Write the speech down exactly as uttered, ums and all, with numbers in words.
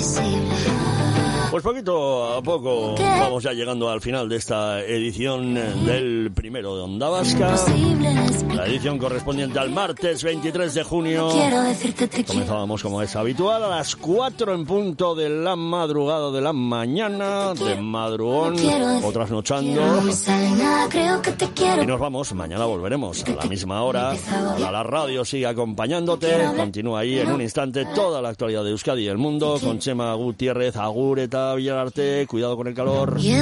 Pues poquito a poco vamos ya llegando al final de esta edición del primero de Onda Vasca, la edición correspondiente al martes veintitrés de junio. Comenzábamos, como es habitual, a las cuatro en punto de la madrugada de la mañana, de madrugón o trasnochando. Y nos vamos, mañana volveremos a la misma hora. Ahora la radio sigue acompañándote, continúa ahí en un instante toda la actualidad de Euskadi y el mundo con Chema Gutiérrez, Agureta, Villararte, cuidado con el calor.